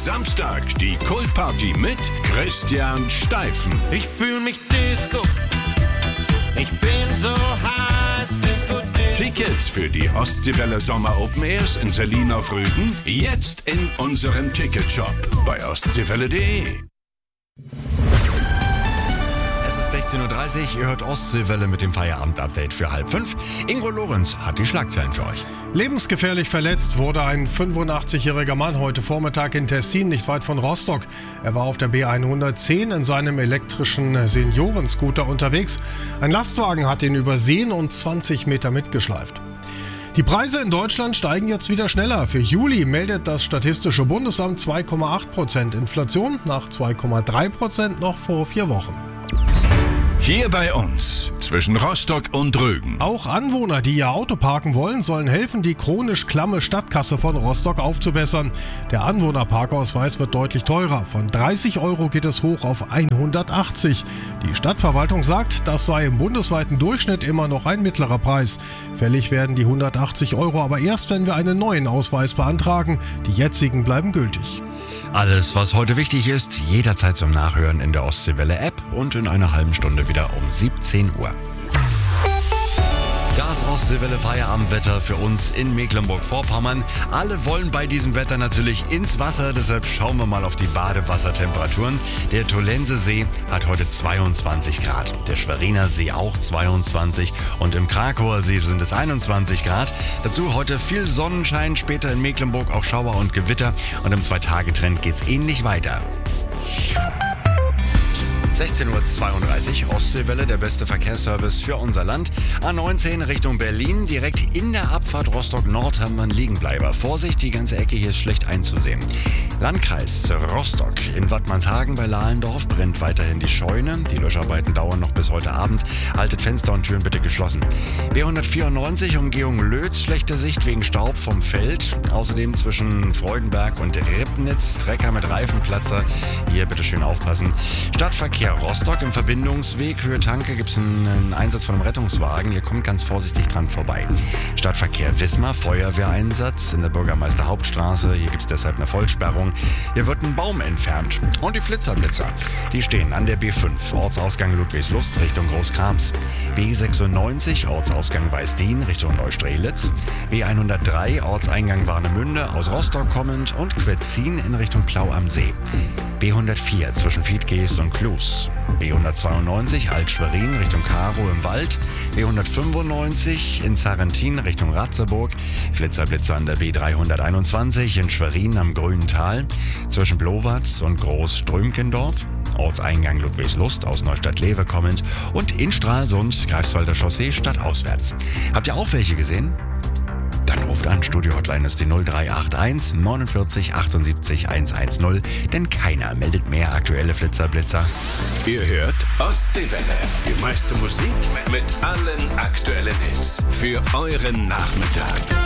Samstag die Kultparty mit Christian Steifen. Ich fühl mich Disco. Ich bin so heiß, Disco, Disco. Tickets für die Ostseewelle Sommer Open Airs in Selin auf Rügen jetzt in unserem Ticketshop bei ostseewelle.de. Es ist 16.30 Uhr, ihr hört Ostseewelle mit dem Feierabend-Update für 4:30. Ingo Lorenz hat die Schlagzeilen für euch. Lebensgefährlich verletzt wurde ein 85-jähriger Mann heute Vormittag in Tessin, nicht weit von Rostock. Er war auf der B110 in seinem elektrischen Seniorenscooter unterwegs. Ein Lastwagen hat ihn übersehen und 20 Meter mitgeschleift. Die Preise in Deutschland steigen jetzt wieder schneller. Für Juli meldet das Statistische Bundesamt 2,8% Inflation nach 2,3% noch vor 4 Wochen. Hier bei uns, zwischen Rostock und Rügen. Auch Anwohner, die ihr Auto parken wollen, sollen helfen, die chronisch klamme Stadtkasse von Rostock aufzubessern. Der Anwohnerparkausweis wird deutlich teurer. Von 30 € geht es hoch auf 180. Die Stadtverwaltung sagt, das sei im bundesweiten Durchschnitt immer noch ein mittlerer Preis. Fällig werden die 180 € aber erst, wenn wir einen neuen Ausweis beantragen. Die jetzigen bleiben gültig. Alles, was heute wichtig ist, jederzeit zum Nachhören in der Ostseewelle-App und in einer halben Stunde wieder um 17 Uhr. Das Ostseewelle Feierabendwetter für uns in Mecklenburg-Vorpommern. Alle wollen bei diesem Wetter natürlich ins Wasser, deshalb schauen wir mal auf die Badewassertemperaturen. Der Tolense See hat heute 22 Grad, der Schweriner See auch 22 und im Krakauer See sind es 21 Grad. Dazu heute viel Sonnenschein, später in Mecklenburg auch Schauer und Gewitter und im 2-Tage-Trend geht's ähnlich weiter. 16.32 Uhr, Ostseewelle, der beste Verkehrsservice für unser Land. A19 Richtung Berlin, direkt in der Abfahrt Rostock-Nord haben wir einen Liegenbleiber. Vorsicht, die ganze Ecke hier ist schlecht einzusehen. Landkreis Rostock, in Wattmannshagen bei Lahlendorf brennt weiterhin die Scheune. Die Löscharbeiten dauern noch bis heute Abend. Haltet Fenster und Türen bitte geschlossen. B194, Umgehung Lötz, schlechte Sicht wegen Staub vom Feld. Außerdem zwischen Freudenberg und Ribnitz, Trecker mit Reifenplatzer. Hier bitte schön aufpassen. Stadtverkehr Rostock im Verbindungsweg Höhe Tanke gibt es einen Einsatz von einem Rettungswagen. Ihr kommt ganz vorsichtig dran vorbei. Stadtverkehr Wismar, Feuerwehreinsatz in der Bürgermeister-Hauptstraße. Hier gibt es deshalb eine Vollsperrung. Hier wird ein Baum entfernt. Und die Blitzer, die stehen an der B5, Ortsausgang Ludwigslust Richtung Großkrams. B96, Ortsausgang Weißdien Richtung Neustrelitz. B103, Ortseingang Warnemünde aus Rostock kommend und Quetzin in Richtung Plau am See. B104 zwischen Fiedgeest und Klus. B192 Alt-Schwerin Richtung Karow im Wald. B195 in Sarrentin Richtung Ratzeburg. Blitzer an der B321 in Schwerin am Grünen Tal. Zwischen Blowatz und Groß-Strömkendorf. Ortseingang Ludwigslust aus Neustadt-Lewe kommend. Und in Stralsund, Greifswalder Chaussee stadtauswärts. Habt ihr auch welche gesehen? Dann ruft an, Studio-Hotline ist die 0381 49 78 110, denn keiner meldet mehr aktuelle Blitzer. Ihr hört Ostseewelle, die meiste Musik mit allen aktuellen Hits für euren Nachmittag.